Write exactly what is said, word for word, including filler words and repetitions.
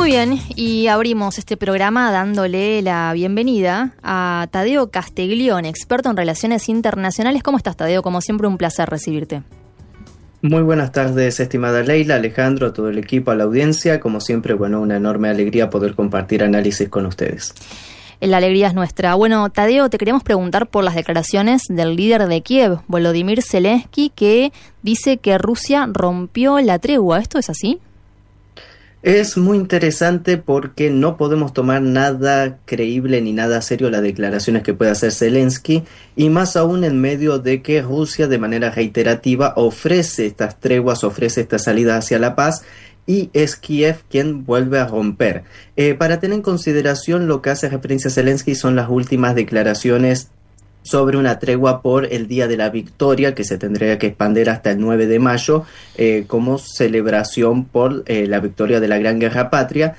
bien, y abrimos este programa dándole la bienvenida a Tadeo Castiglione, experto en relaciones internacionales. ¿Cómo estás, Tadeo? Como siempre, un placer recibirte. Muy buenas tardes, estimada Leila, Alejandro, todo el equipo, a la audiencia. Como siempre, bueno, una enorme alegría poder compartir análisis con ustedes. La alegría es nuestra. Bueno, Tadeo, te queríamos preguntar por las declaraciones del líder de Kiev, Volodymyr Zelensky, que dice que Rusia rompió la tregua. ¿Esto es así? Es muy interesante porque no podemos tomar nada creíble ni nada serio las declaraciones que puede hacer Zelensky, y más aún en medio de que Rusia de manera reiterativa ofrece estas treguas, ofrece esta salida hacia la paz, y es Kiev quien vuelve a romper. Eh, para tener en consideración lo que hace referencia a Zelensky son las últimas declaraciones sobre una tregua por el Día de la Victoria, que se tendría que expandir hasta el nueve de mayo, eh, como celebración por eh, la victoria de la Gran Guerra Patria.